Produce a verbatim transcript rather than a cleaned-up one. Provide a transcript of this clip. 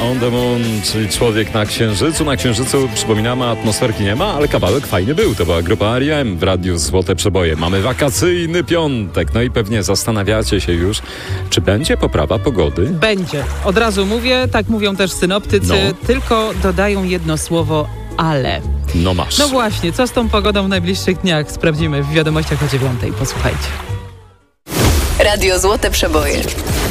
on the Moon, czyli Człowiek na Księżycu. Na Księżycu, przypominamy, atmosferki nie ma, ale kawałek fajny był. To była grupa R E M w Radiu Złote Przeboje. Mamy wakacyjny piątek, no i pewnie zastanawiacie się już, czy będzie poprawa pogody? Będzie. Od razu mówię, tak mówią też synoptycy, No. tylko dodają jedno słowo ale. No masz. No właśnie, co z tą pogodą w najbliższych dniach? Sprawdzimy w wiadomościach o dziewiątej. Posłuchajcie. Radio Złote Przeboje.